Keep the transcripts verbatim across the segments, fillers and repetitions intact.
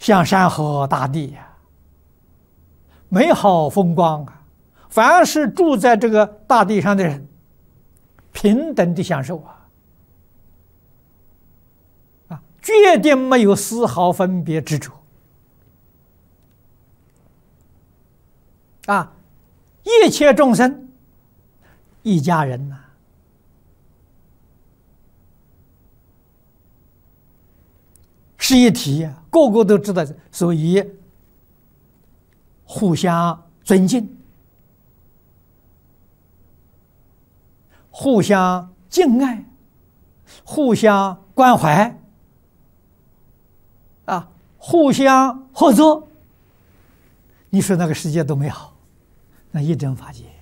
像山河大地呀、啊，美好风光啊！凡是住在这个大地上的人，平等的享受啊！啊，决定没有丝毫分别执着啊！一切众生，一家人呐、啊。是一体呀，个个都知道，所以互相尊敬、互相敬爱、互相关怀，啊，互相合作。你说那个世界多美好，那一真法界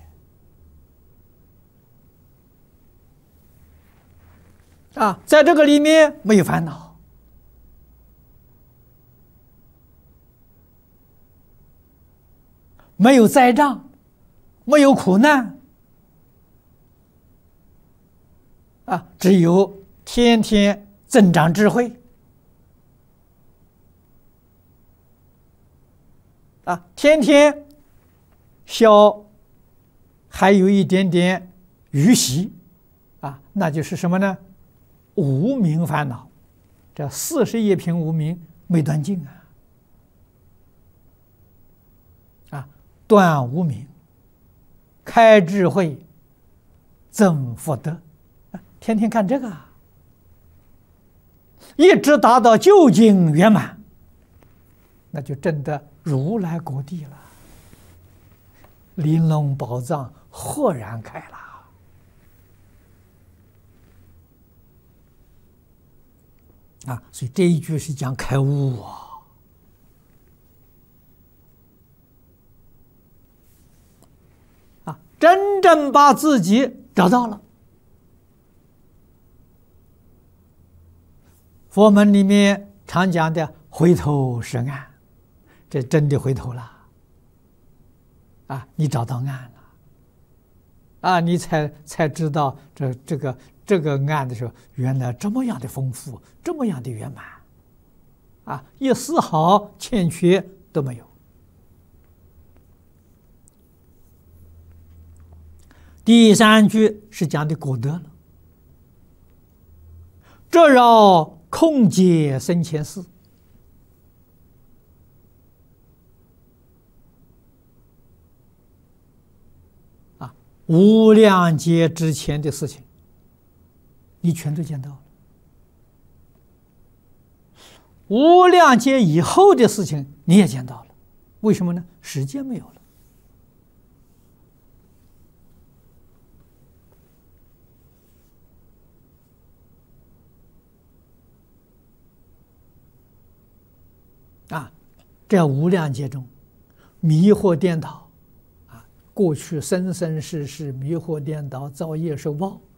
啊，在这个里面没有烦恼。没有灾障，没有苦难，啊，只有天天增长智慧，啊，天天消，还有一点点余习，啊，那就是什么呢？无明烦恼，这四十一品无明没断尽啊。断无明，开智慧，增福德，天天看这个，一直达到究竟圆满，那就证得如来果地了，玲珑宝藏豁然开了啊！所以这一句是讲开悟啊。真正把自己找到了，佛门里面常讲的回头是岸，这真的回头了啊！你找到岸了啊！你才才知道这这个这个岸的时候，原来这么样的丰富，这么样的圆满啊！一丝毫欠缺都没有。第三句是讲的果德了，这绕空劫生前事啊，无量劫之前的事情，你全都见到了；无量劫以后的事情，你也见到了。为什么呢？时间没有了。啊，在无量劫中，迷惑颠倒，啊，过去生生世世迷惑颠倒，造业受报，